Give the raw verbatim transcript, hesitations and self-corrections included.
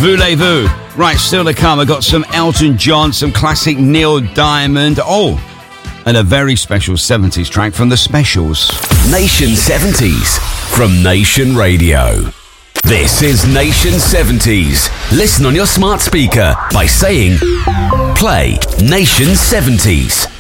Voulez-vous. Right, still to come, I've got some Elton John, some classic Neil Diamond. Oh, and a very special seventies track from The Specials. Nation seventies from Nation Radio. This is Nation seventies. Listen on your smart speaker by saying, play Nation seventies.